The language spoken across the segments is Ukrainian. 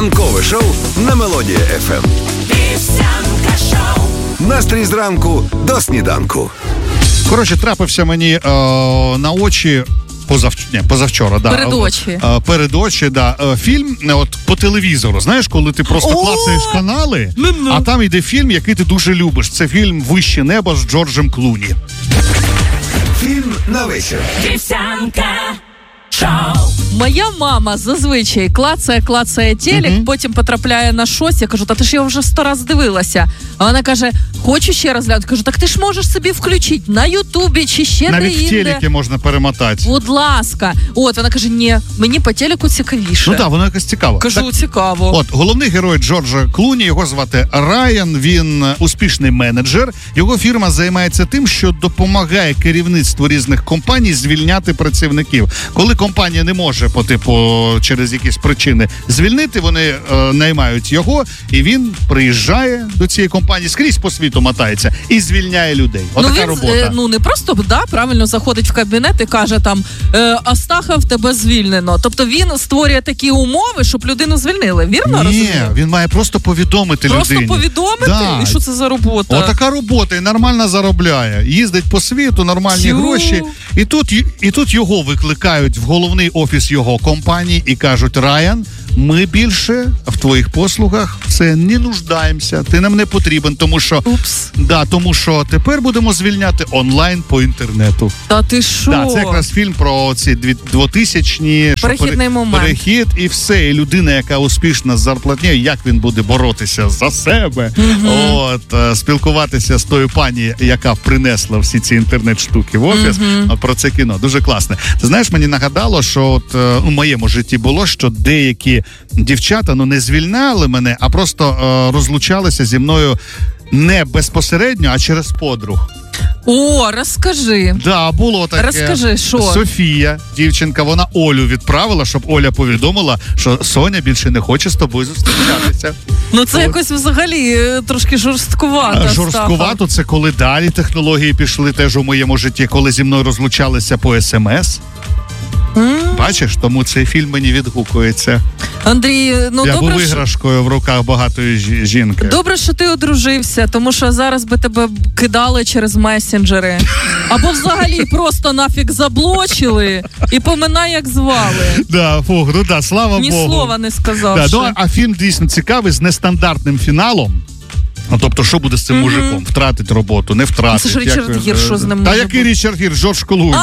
Ранкове шоу на Мелодія ФМ. Вівсянка шоу. Настрій зранку до сніданку. Коротше, трапився мені на очі позавчора, да. Перед очі, да. Фільм от по телевізору. Знаєш, коли ти просто клацаєш канали, а там йде фільм, який ти дуже любиш. Це фільм «Вище небо» з Джорджем Клуні. Фільм на вечір. Вівсянка шоу. Моя мама зазвичай клацає телек, потім потрапляє на щось. Я кажу, та ти ж його вже 100 разів дивилася. А вона каже, хочу ще раз глянути. Кажу, так ти ж можеш собі включити на Ютубі чи ще де-інде. Навіть в телекі можна перемотати. Будь ласка. От, вона каже, ні, мені по телеку цікавіше. Ну так, воно якось цікаво. Кажу, так, цікаво. От, головний герой Джорджа Клуні, його звати Райан, він успішний менеджер. Його фірма займається тим, що допомагає керівництву різних компаній звільняти працівників. Коли компанія не може через якісь причини звільнити, вони наймають його, і він приїжджає до цієї компанії, скрізь по світу мотається і звільняє людей. Отака робота. Не просто, правильно заходить в кабінет і каже там, Астахов, тебе звільнено. Тобто він створює такі умови, щоб людину звільнили, вірно? Ні, він має просто повідомити людині. Просто повідомити? Да. І що це за робота? Отака робота, і нормально заробляє. Їздить по світу, нормальні гроші. І тут його викликають в головний офіс його компанії і кажуть, Райан, ми більше в твоїх послугах все не нуждаємося, ти нам не потрібен, тому що тепер будемо звільняти онлайн по інтернету. Та ти що? Да, це якраз фільм про ці 2000-ні перехідний момент. Перехід і все. І людина, яка успішна з зарплатнею, як він буде боротися за себе, спілкуватися з тою пані, яка принесла всі ці інтернет-штуки в офіс. Про це кіно. Дуже класне. Ти знаєш, мені нагадало, що у моєму житті було, що деякі дівчата, не звільняли мене, а просто розлучалися зі мною не безпосередньо, а через подруг. О, розкажи. Да, було таке. Розкажи, що? Софія, дівчинка, вона Олю відправила, щоб Оля повідомила, що Соня більше не хоче з тобою зустрічатися. Це якось взагалі трошки жорсткувато. Жорсткувато, це коли далі технології пішли теж у моєму житті, коли зі мною розлучалися по СМС. Бачиш, тому цей фільм мені відгукується. Андрій, я був іграшкою в руках багатої жінки. Добре, що ти одружився, тому що зараз би тебе кидали через месенджери. Або взагалі просто нафіг заблочили і поминай, як звали. Слава Богу. Ні слова не сказавши. А фільм дійсно цікавий, з нестандартним фіналом. Тобто, що буде з цим мужиком? Втратить роботу, не втратить. Це ж Річард Гір, що з ним може бути? Та який Річард Гір? Джордж Клуні.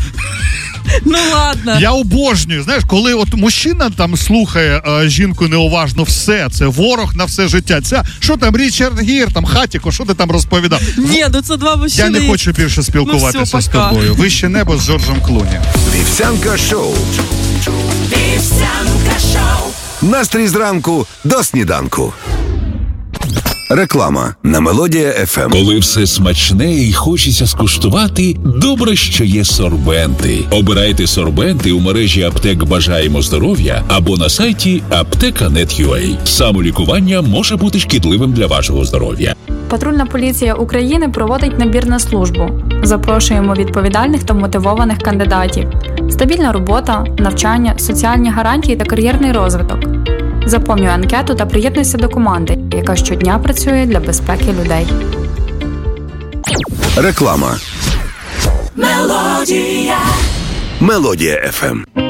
Ну ладно. Я обожнюю, знаєш, коли от мужчина там слухає жінку неуважно, все, це ворог на все життя. Що там, Річард Гір, там Хатіко, що ти там розповідав? Ні, це два мужчини. Я не хочу більше спілкуватися з тобою. «Вище небо» з Джорджем Клуні. Вівсянка шоу. Вівсянка шоу. Настрій зранку до сніданку. Реклама на Мелодія ФМ. Коли все смачне і хочеться скуштувати, добре, що є сорбенти. Обирайте сорбенти у мережі аптек «Бажаємо здоров'я» або на сайті apteka.net.ua. Самолікування може бути шкідливим для вашого здоров'я. Патрульна поліція України проводить набір на службу. Запрошуємо відповідальних та мотивованих кандидатів. Стабільна робота, навчання, соціальні гарантії та кар'єрний розвиток. Заповнюй анкету та приєднуйся до команди, яка щодня працює для безпеки людей. Реклама. Мелодія ФМ.